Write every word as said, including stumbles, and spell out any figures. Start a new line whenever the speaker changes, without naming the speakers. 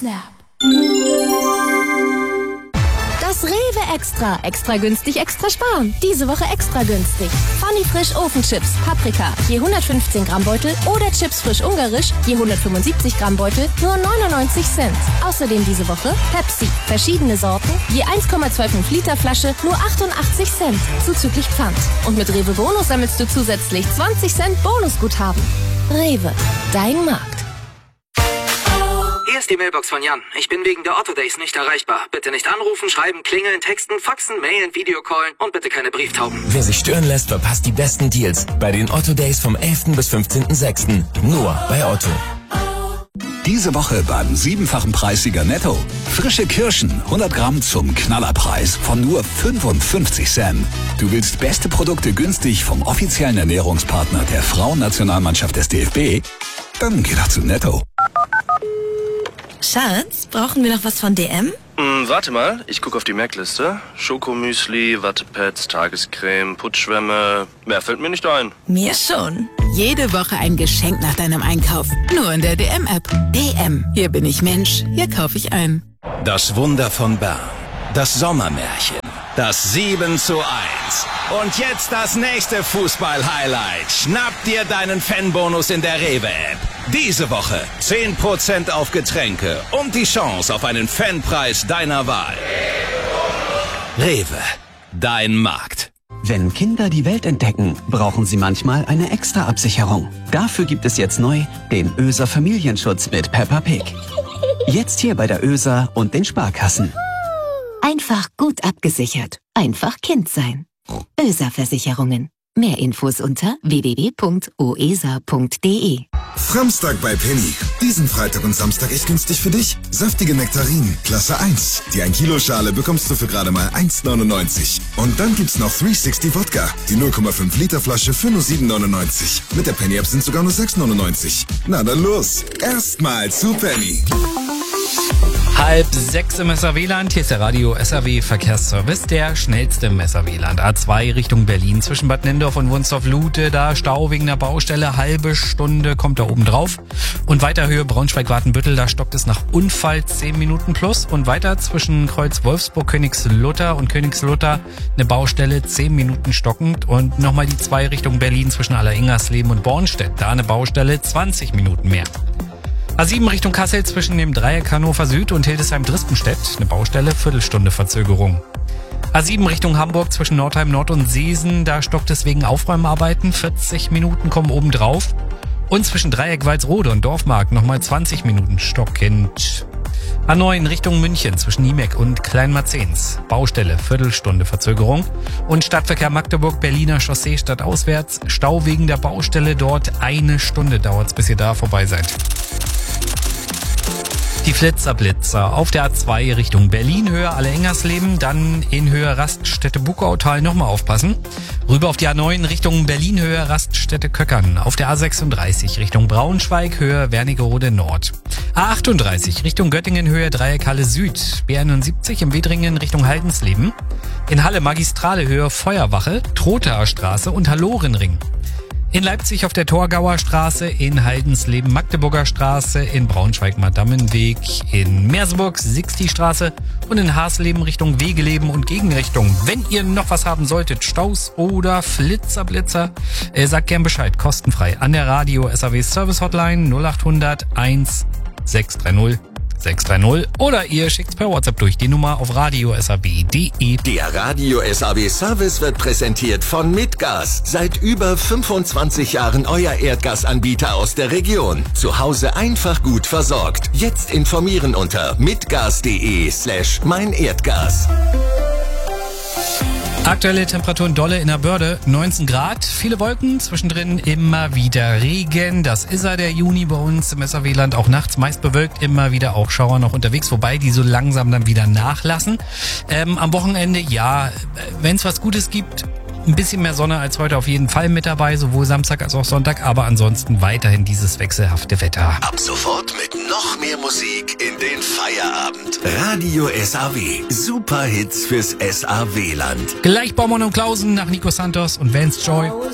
Snap. Das Rewe Extra. Extra günstig, extra sparen. Diese Woche extra günstig. Funny Frisch Ofenchips, Paprika, je hundertfünfzehn Gramm Beutel oder Chips frisch ungarisch, je hundertfünfundsiebzig Gramm Beutel, nur neunundneunzig Cent. Außerdem diese Woche Pepsi, verschiedene Sorten, je eins Komma fünfundzwanzig Liter Flasche, nur achtundachtzig Cent, zuzüglich Pfand. Und mit Rewe Bonus sammelst du zusätzlich zwanzig Cent Bonusguthaben. Rewe, dein Markt.
Hier ist die Mailbox von Jan. Ich bin wegen der Otto Days nicht erreichbar. Bitte nicht anrufen, schreiben, klingeln, texten, faxen, mailen, Videocallen und bitte keine Brieftauben.
Wer sich stören lässt, verpasst die besten Deals bei den Otto Days vom elften bis fünfzehnten sechsten Nur bei Otto.
Diese Woche beim siebenfachen Preissieger Netto. Frische Kirschen, hundert Gramm zum Knallerpreis von nur fünfundfünfzig Cent. Du willst beste Produkte günstig vom offiziellen Ernährungspartner der Frauennationalmannschaft des D F B? Dann geh doch zu Netto.
Schatz, brauchen wir noch was von D M?
Hm, warte mal, ich gucke auf die Merkliste. Schokomüsli, Wattepads, Tagescreme, Putzschwämme. Mehr fällt mir nicht ein.
Mir schon.
Jede Woche ein Geschenk nach deinem Einkauf. Nur in der D M-App. D M. Hier bin ich Mensch. Hier kaufe ich ein.
Das Wunder von Bern. Das Sommermärchen. Das sieben zu eins. Und jetzt das nächste Fußball-Highlight. Schnapp dir deinen Fanbonus in der Rewe-App. Diese Woche zehn Prozent auf Getränke und die Chance auf einen Fanpreis deiner Wahl. Rewe, dein Markt.
Wenn Kinder die Welt entdecken, brauchen sie manchmal eine extra Absicherung. Dafür gibt es jetzt neu den Öser Familienschutz mit Peppa Pig. Jetzt hier bei der Öser und den Sparkassen.
Einfach gut abgesichert. Einfach Kind sein. Öser Versicherungen. Mehr Infos unter w w w punkt o e s a punkt d e.
Framstag bei Penny. Diesen Freitag und Samstag echt günstig für dich. Saftige Nektarinen, Klasse eins. Die ein Kilo Schale bekommst du für gerade mal eins neunundneunzig. Und dann gibt's noch dreihundertsechzig Wodka. Die null Komma fünf Liter Flasche für nur sieben neunundneunzig. Mit der Penny App sind sogar nur sechs neunundneunzig. Na dann los. Erstmal zu Penny.
Halb sechs im S R W-Land. Hier ist der Radio S R W Verkehrsservice, der schnellste im S R W-Land. A zwei Richtung Berlin zwischen Bad Nendorf und Wunstorf-Lute. Da Stau wegen der Baustelle. Halbe Stunde kommt da oben drauf. Und weiter Höhe Braunschweig-Wartenbüttel. Da stockt es nach Unfall zehn Minuten plus. Und weiter zwischen Kreuz Wolfsburg, Königslutter und Königslutter eine Baustelle zehn Minuten stockend. Und nochmal die zwei Richtung Berlin zwischen Alleringers-Leben und Bornstedt. Da eine Baustelle zwanzig Minuten mehr. A sieben Richtung Kassel zwischen dem Dreieck Hannover Süd und Hildesheim-Drispenstedt. Eine Baustelle, Viertelstunde Verzögerung. A sieben Richtung Hamburg zwischen Nordheim Nord und Seesen. Da stockt es wegen Aufräumarbeiten. vierzig Minuten kommen oben drauf. Und zwischen Dreieck Walsrode und Dorfmarkt nochmal zwanzig Minuten stockend. A neun Richtung München zwischen Niemeck und Kleinmarzens. Baustelle, Viertelstunde Verzögerung. Und Stadtverkehr Magdeburg, Berliner Chaussee stadtauswärts. Stau wegen der Baustelle dort. Eine Stunde dauert's, bis ihr da vorbei seid. Die Flitzerblitzer auf der A zwei Richtung Berlin, Höhe Allerengersleben, dann in Höhe Raststätte Buckautal nochmal aufpassen. Rüber auf die A neun Richtung Berlin, Höhe Raststätte Köckern. Auf der A sechsunddreißig Richtung Braunschweig, Höhe Wernigerode Nord. A achtunddreißig Richtung Göttingen, Höhe Dreieck Halle Süd. B einundsiebzig im Wedringen Richtung Haldensleben. In Halle Magistrale, Höhe Feuerwache, Trothaer Straße und Hallorenring. In Leipzig auf der Torgauer Straße, in Haldensleben Magdeburger Straße, in Braunschweig Madammenweg, in Merseburg Sixti Straße und in Hasleben Richtung Wegeleben und Gegenrichtung. Wenn ihr noch was haben solltet, Staus oder Flitzerblitzer, äh, sagt gern Bescheid, kostenfrei an der Radio S R W Service Hotline null acht hundert eins sechs drei null sechs drei null oder ihr schickt's per WhatsApp durch die Nummer auf radio s r w punkt d e.
Der Radio S R W Service wird präsentiert von Mitgas. Seit über fünfundzwanzig Jahren euer Erdgasanbieter aus der Region. Zu Hause einfach gut versorgt. Jetzt informieren unter mitgas.de slash mein Erdgas.
Aktuelle Temperaturen dolle in der Börde, neunzehn Grad, viele Wolken, zwischendrin immer wieder Regen. Das ist ja der Juni bei uns im S R W-Land, auch nachts meist bewölkt, immer wieder auch Schauer noch unterwegs, wobei die so langsam dann wieder nachlassen. Ähm, am Wochenende, ja, wenn es was Gutes gibt, ein bisschen mehr Sonne als heute auf jeden Fall mit dabei, sowohl Samstag als auch Sonntag, aber ansonsten weiterhin dieses wechselhafte Wetter.
Ab sofort mit noch mehr Musik in den Feierabend. Radio S R W. Super Hits fürs S R W-Land.
Gleich Baumann und Klausen nach Nico Santos und Vance Joy.